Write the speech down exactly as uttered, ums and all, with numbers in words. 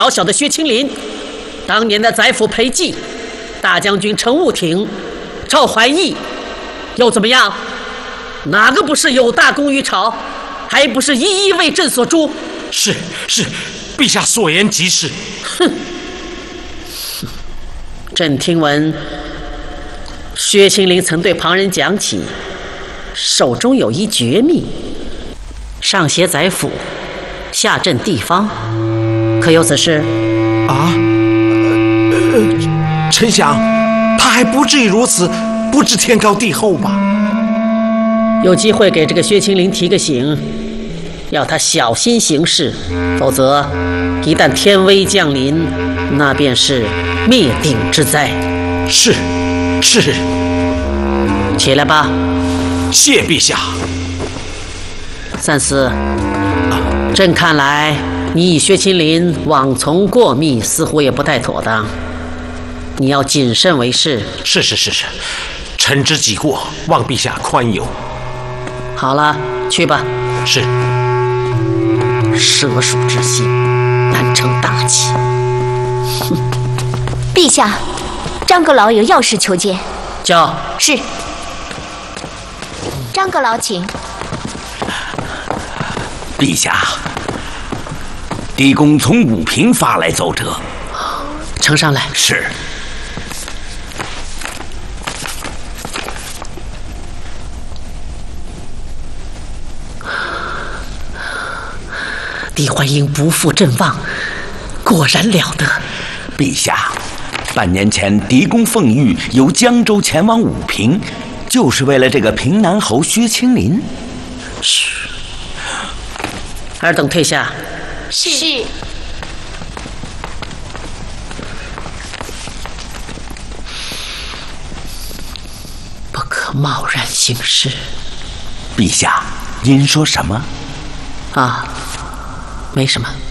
小小的薛青林，当年的宰辅裴寂，大将军程悟挺，赵怀义，又怎么样？哪个不是有大功于朝，还不是一一为朕所诛？ 是是，陛下所言极是。 哼！朕听闻薛青林曾对旁人讲起，手中有一绝密，上挟宰辅，下镇地方，可有此事？ 啊？呃，丞相，他还不至于如此，不知天高地厚吧？ 有机会给这个薛青林提个醒，要他小心行事，否则一旦天威降临，那便是灭顶之灾。 是是， 起来吧。 谢陛下。 三思，朕看来你与薛青林枉从过密，似乎也不太妥当，你要谨慎为是。 是是是是，臣知己过，望陛下宽宥。 好了，去吧。 是。 蛇鼠之心，难成大器。哼！ 陛下，张阁老有要事求见。 叫。 是。张阁老，请。 陛下，狄公从武平发来奏折， 呈上来。 是。 狄怀英不负朕望，果然了得。 陛下，半年前狄公奉谕由江州前往武平，就是为了这个平南侯薛青林。 嘘，尔等退下。 是。 不可贸然行事。 陛下，您说什么？ 啊，没什么。